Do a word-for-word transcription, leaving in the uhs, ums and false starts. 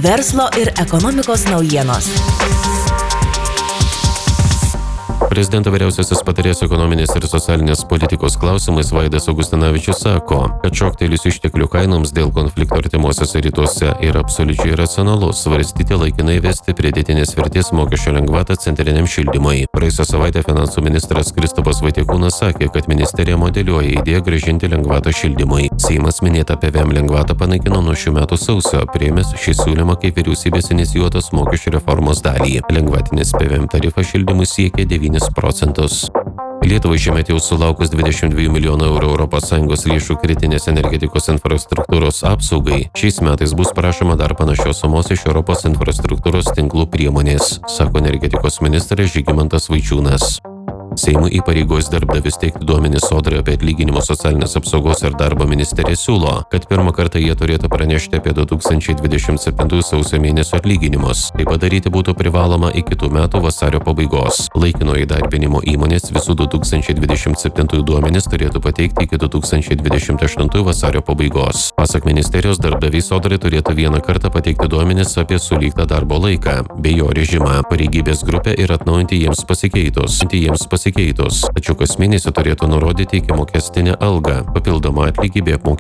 Verslo ir ekonomikos naujienos. Prezidento vyriausiasis patarėjas ekonominės ir socialinės politikos klausimais Vaidas Augustinavičius sako, kad šoktelėjus išteklių kainoms dėl konflikto artimuosiuose rytuose yra absoliučiai racionalu svarstyti laikinai vesti pridėtinės vertės mokesčio lengvatą centriniam šildymui. Praėjusią savaitę finansų ministras Kristupas Vaitiekūnas sakė, kad ministerija modeliuoja idėją grąžinti lengvatą šildymui. Seimas minėtą P V M lengvatą panaikino nuo šių metų sausio, priėmęs šį siūlymą kaip vyriausybės inicijuotos mokesčių reformos dalį. Lengvatinis P V M tarifas šildymui siekia devynis procentus. Lietuvai šiemet jau sulaukus dvidešimt dviejų milijonų eurų Europos Sąjungos lėšų kritinės energetikos infrastruktūros apsaugai, šiais metais bus prašoma dar panašios sumos iš Europos infrastruktūros tinklų priemonės, sako energetikos ministras Žygimantas Vaičiūnas. Seimui įpareigojus darbdavius teikti duomenis Sodrai apie atlyginimus socialinės apsaugos ir darbo ministerija siūlo, kad pirmą kartą jie turėtų pranešti apie du tūkstančiai dvidešimt septintųjų sausio mėnesio atlyginimus. Tai padaryti būtų privaloma iki kitų metų vasario pabaigos. Laikino įdarbinimo įmonės visų du tūkstančiai dvidešimt septintųjų duomenis turėtų pateikti iki du tūkstančiai dvidešimt aštuntųjų vasario pabaigos. Pasak ministerijos, darbdaviai Sodrai turėtų vieną kartą pateikti duomenis apie sulygtą darbo laiką bei jo režimą, pareigybės grupę ir atnaujinti jiems pasikeitus. jiems pasikeitus. Tačiau kas mėnesį turėtų nurodyti iki mokestinę algą, papildomą atlygį bei apmokestinimą